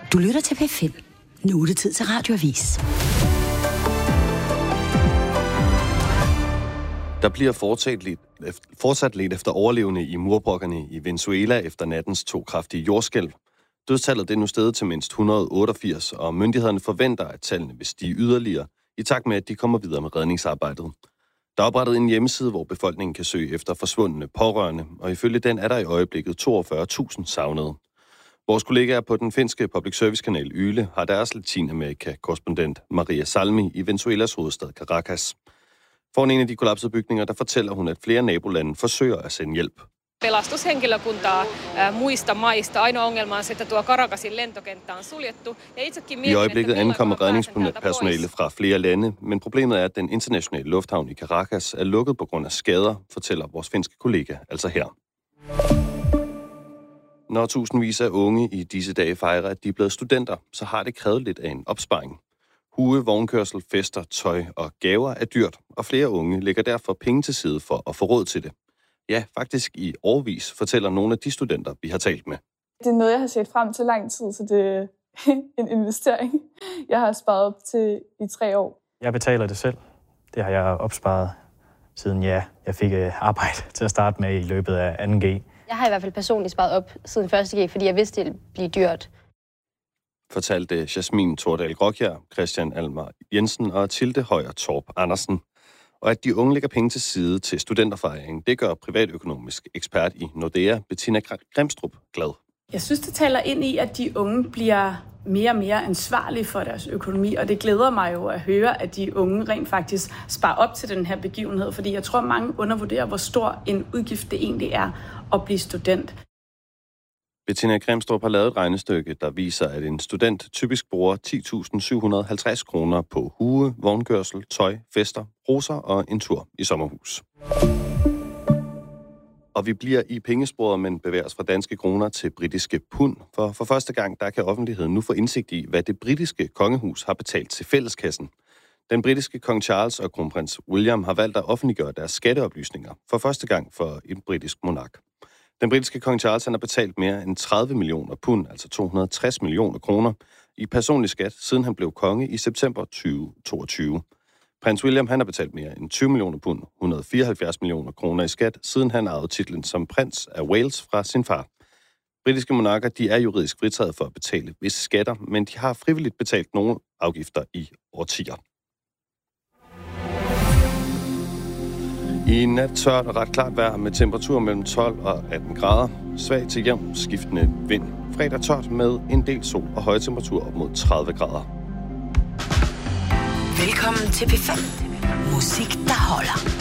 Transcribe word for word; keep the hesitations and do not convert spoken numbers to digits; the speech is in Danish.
Du lytter til P fem. Nu er det tid til Radioavis. Der bliver fortsat lidt, fortsat lidt efter overlevende i murbrokkerne i Venezuela efter nattens to kraftige jordskælv. Dødstallet er nu steget til mindst et hundrede og otteogfirs, og myndighederne forventer, at tallene vil stige yderligere, i takt med, at de kommer videre med redningsarbejdet. Der er oprettet en hjemmeside, hvor befolkningen kan søge efter forsvundne pårørende, og ifølge den er der i øjeblikket toogfyrre tusind savnede. Vores kollegaer på den finske public service-kanal Yle har deres Latinamerika-korrespondent Maria Salmi i Venezuelas hovedstad Caracas. Foran en af de kollapsede bygninger, der fortæller hun, at flere nabolande forsøger at sende hjælp. Pelastushenkilökuntaa muista maista. Ainoa ongelma on se, että tuo Caracasin lentokenttä on suljettu. Ja itsekin mietin, I øjeblikket ankommer redningspersonale fra flere lande, men problemet er, at den internationale lufthavn i Caracas er lukket på grund af skader, fortæller vores finske kollega, altså her. Når tusindvis af unge i disse dage fejrer, at de er blevet studenter, så har det krævet lidt af en opsparing. Hue, vognkørsel, fester, tøj og gaver er dyrt, og flere unge lægger derfor penge til side for at få råd til det. Ja, faktisk i årevis, fortæller nogle af de studenter, vi har talt med. Det er noget, jeg har set frem til lang tid, så det er en investering, jeg har sparet op til i tre år. Jeg betaler det selv. Det har jeg opsparet siden ja, jeg fik arbejde til at starte med i løbet af anden G. Jeg har i hvert fald personligt sparet op siden første G, fordi jeg vidste, det ville blive dyrt. Fortalte Jasmin Tordal Grokjær, Christian Almar Jensen og Tilde Højer Torp Andersen. Og at de unge lægger penge til side til studenterfejring, det gør privatøkonomisk ekspert i Nordea, Bettina Grimstrup, glad. Jeg synes, det taler ind i, at de unge bliver mere og mere ansvarlige for deres økonomi, og det glæder mig jo at høre, at de unge rent faktisk sparer op til den her begivenhed, fordi jeg tror, mange undervurderer, hvor stor en udgift det egentlig er at blive student. Bettina Grimstrup har lavet et regnestykke, der viser, at en student typisk bruger ti tusind syv hundrede og halvtreds kroner på hue, vognkørsel, tøj, fester, roser og en tur i sommerhus. Og vi bliver i pengesporet, men bevæger os fra danske kroner til britiske pund. For for første gang, der kan offentligheden nu få indsigt i, hvad det britiske kongehus har betalt til fælleskassen. Den britiske kong Charles og kronprins William har valgt at offentliggøre deres skatteoplysninger for første gang for en britisk monark. Den britiske kong Charles han har betalt mere end tredive millioner pund, altså to hundrede og tres millioner kroner, i personlig skat, siden han blev konge i september tyve toogtyve. Prins William han har betalt mere end tyve millioner pund, et hundrede og fireoghalvfjerds millioner kroner i skat, siden han arvede titlen som prins af Wales fra sin far. Britiske monarker de er juridisk fritaget for at betale visse skatter, men de har frivilligt betalt nogle afgifter i årtier. I nat tørt og ret klart vejr med temperatur mellem tolv og atten grader. Svag til jævn skiftende vind. Fredag tørt med en del sol og høje temperatur op mod tredive grader. Velkommen til P fem. Musik, der holder.